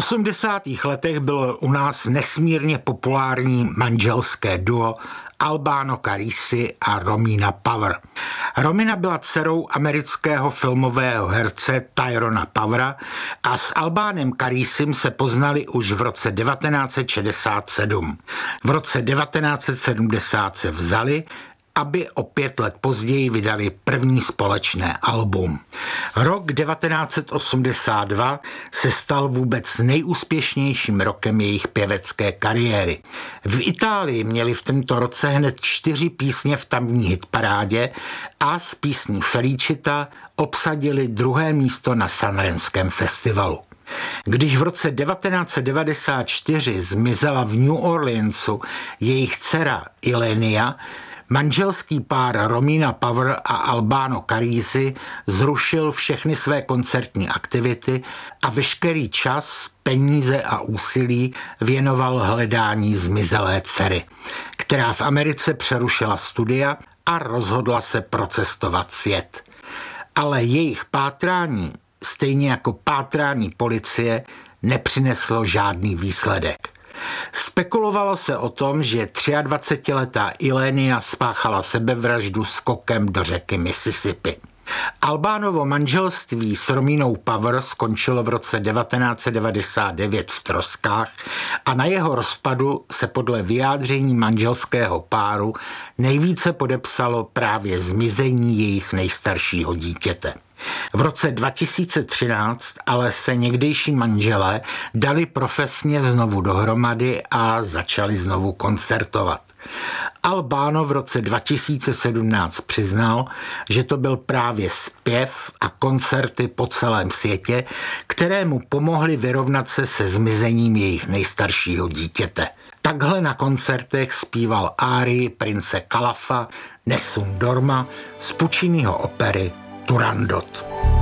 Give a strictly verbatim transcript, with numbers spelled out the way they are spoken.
osmdesátých letech bylo u nás nesmírně populární manželské duo Albano Carrisi a Romina Power. Romina byla dcerou amerického filmového herce Tyrona Powera a s Albánem Carrisim se poznali už v roce devatenáct set šedesát sedm. V roce devatenáct set sedmdesát se vzali, aby o pět let později vydali první společné album. Rok devatenáct set osmdesát dva se stal vůbec nejúspěšnějším rokem jejich pěvecké kariéry. V Itálii měli v tomto roce hned čtyři písně v tamní hitparádě a s písní Felicita obsadili druhé místo na Sanremském festivalu. Když v roce devatenáct set devadesát čtyři zmizela v New Orleansu jejich dcera Ilenia, manželský pár Romina Power a Albano Carrisi zrušil všechny své koncertní aktivity a veškerý čas, peníze a úsilí věnoval hledání zmizelé dcery, která v Americe přerušila studia a rozhodla se procestovat svět. Ale jejich pátrání, stejně jako pátrání policie, nepřineslo žádný výsledek. Spekulovalo se o tom, že dvacetiletá Ilenia spáchala sebevraždu skokem do řeky Mississippi. Albánovo manželství s Rominou Power skončilo v roce devatenáct set devadesát devět v troskách a na jeho rozpadu se podle vyjádření manželského páru nejvíce podepsalo právě zmizení jejich nejstaršího dítěte. V roce dva tisíce třináct ale se někdejší manželé dali profesně znovu dohromady a začali znovu koncertovat. Albano v roce dva tisíce sedmnáct přiznal, že to byl právě zpěv a koncerty po celém světě, které mu pomohly vyrovnat se se zmizením jejich nejstaršího dítěte. Takhle na koncertech zpíval árii prince Calafa Nessun Dorma z Pucciniho opery Turandot.